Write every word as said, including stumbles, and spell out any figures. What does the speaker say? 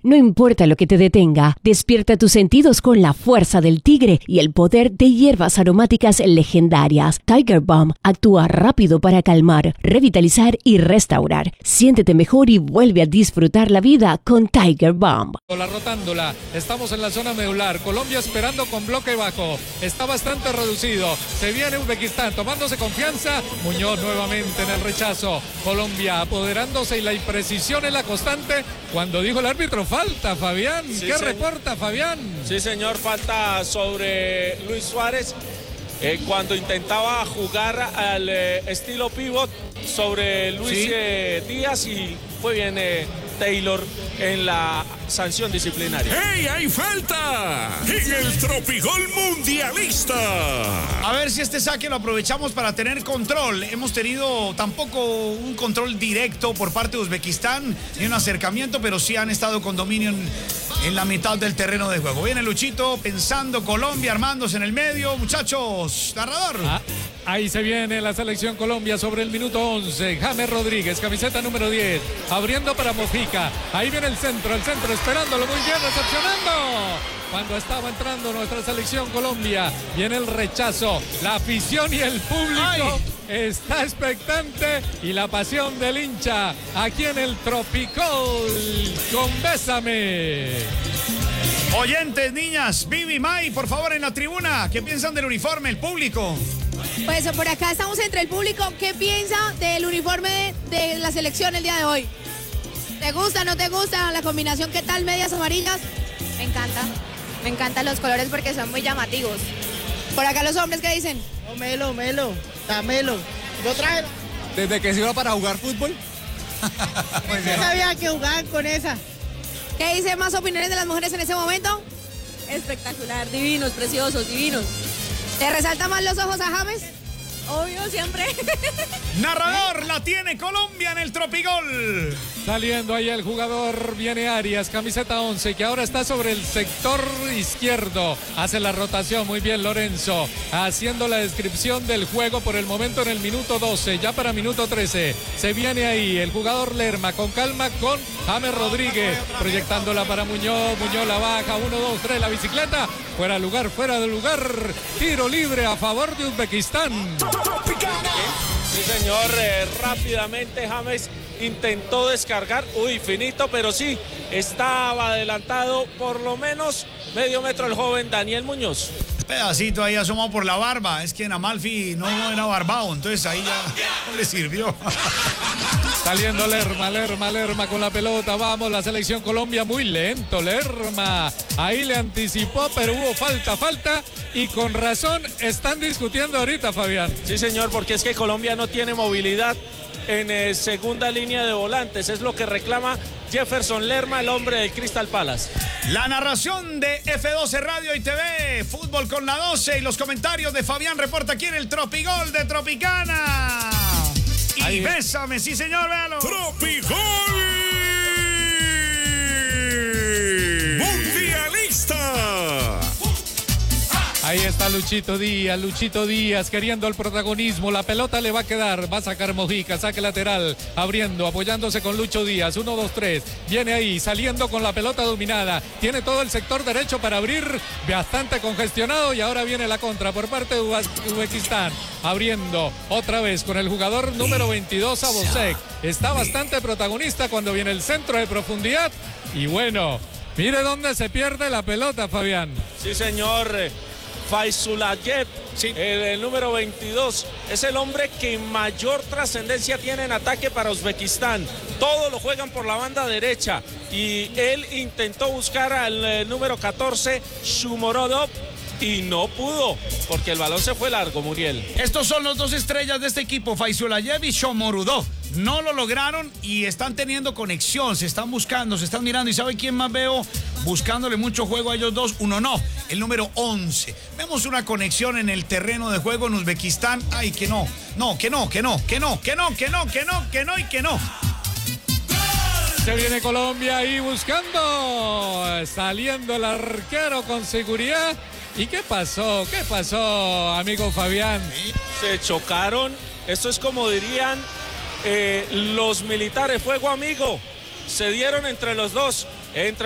No importa lo que te detenga, despierta tus sentidos con la fuerza del tigre y el poder de hierbas aromáticas legendarias. Tiger Balm actúa rápido para calmar, revitalizar y restaurar. Siéntete mejor y vuelve a disfrutar la vida con Tiger Balm. La rotándola, estamos en la zona medular, Colombia esperando con bloque bajo, está bastante reducido, se viene Uzbekistán tomándose confianza, Muñoz nuevamente en el rechazo, Colombia apoderándose y la imprecisión es la constante, cuando dijo el árbitro falta, Fabián, sí, ¿qué señor. reporta Fabián? Sí señor, falta sobre Luis Suárez, eh, cuando intentaba jugar al eh, estilo pivot sobre Luis sí. eh, Díaz y fue bien eh, Taylor en la sanción disciplinaria. ¡Hey, hay falta! En el Tropigol Mundialista. A ver si este saque lo aprovechamos para tener control. Hemos tenido tampoco un control directo por parte de Uzbekistán, ni un acercamiento, pero sí han estado con dominio en, en la mitad del terreno de juego. Viene Luchito pensando, Colombia armándose en el medio. Muchachos, narrador. Ah, ahí se viene la selección Colombia sobre el minuto once. James Rodríguez, camiseta número diez, abriendo para Mojica. Ahí viene el centro, el centro esperándolo muy bien, recepcionando. Cuando estaba entrando nuestra selección Colombia, viene el rechazo, la afición y el público Ay. está expectante y la pasión del hincha aquí en el Tropicol con Bésame. Oyentes, niñas, Vivi, May, por favor en la tribuna, ¿qué piensan del uniforme, el público? Pues por acá estamos entre el público, ¿qué piensa del uniforme de la selección el día de hoy? ¿Te gusta, no te gusta la combinación? ¿Qué tal, medias amarillas? Me encanta, me encantan los colores porque son muy llamativos. Por acá los hombres, ¿qué dicen? Oh, melo, melo, dámelo. Yo traje. ¿Desde que sirva para jugar fútbol? Pues yo sabía que jugaban con esa. ¿Qué dicen más opiniones de las mujeres en ese momento? Espectacular, divinos, preciosos, divinos. ¿Te resalta más los ojos a James? Obvio, siempre. Narrador, la tiene Colombia en el Tropigol. Saliendo ahí el jugador, viene Arias, camiseta once, que ahora está sobre el sector izquierdo. Hace la rotación, muy bien Lorenzo, haciendo la descripción del juego por el momento en el minuto doce, ya para minuto trece. Se viene ahí el jugador Lerma, con calma, con James Rodríguez, proyectándola para Muñoz, Muñoz la baja, uno, dos, tres, la bicicleta. Fuera de lugar, fuera de lugar, tiro libre a favor de Uzbekistán. Sí, señor, eh, rápidamente James intentó descargar, uy, finito, pero sí, estaba adelantado por lo menos medio metro el joven Daniel Muñoz. Pedacito ahí asomado por la barba, es que en Amalfi no, no era barbado, entonces ahí ya no le sirvió. Saliendo Lerma, Lerma, Lerma con la pelota, vamos, la selección Colombia muy lento, Lerma, ahí le anticipó, pero hubo falta, falta, y con razón están discutiendo ahorita, Fabián. Sí, señor, porque es que Colombia no tiene movilidad en eh, segunda línea de volantes, es lo que reclama Jefferson Lerma, el hombre del Crystal Palace. La narración de F doce Radio y T V, fútbol con la doce y los comentarios de Fabián Reporta aquí en el Tropigol de Tropicana. Y ahí. Bésame, sí señor, véalo. Tropigol Mundialista. Ahí está Luchito Díaz, Luchito Díaz queriendo el protagonismo, la pelota le va a quedar, va a sacar Mojica, saque lateral, abriendo, apoyándose con Lucho Díaz, uno, dos, tres, viene ahí, saliendo con la pelota dominada, tiene todo el sector derecho para abrir, bastante congestionado y ahora viene la contra por parte de Uzbekistán, abriendo otra vez con el jugador número veintidós, Abosek, está bastante protagonista cuando viene el centro de profundidad y bueno, mire dónde se pierde la pelota, Fabián. Sí, señor. Faisulayev, sí. el, el número veintidós, es el hombre que mayor trascendencia tiene en ataque para Uzbekistán. Todos lo juegan por la banda derecha y él intentó buscar al eh, número catorce, Shumorodov, y no pudo, porque el balón se fue largo, Muriel. Estos son los dos estrellas de este equipo, Faisulayev y Shomorudov. No lo lograron y están teniendo conexión, se están buscando, se están mirando. ¿Y sabe quién más veo buscándole mucho juego a ellos dos? Uno no, el número once. Vemos una conexión en el terreno de juego en Uzbekistán. Ay, que no, no, que no, que no, que no, que no, que no, que no, que no y que no. Se viene Colombia ahí buscando, saliendo el arquero con seguridad. ¿Y qué pasó? ¿Qué pasó, amigo Fabián? Se chocaron. Esto es como dirían eh, los militares, fuego amigo. Se dieron entre los dos. Entre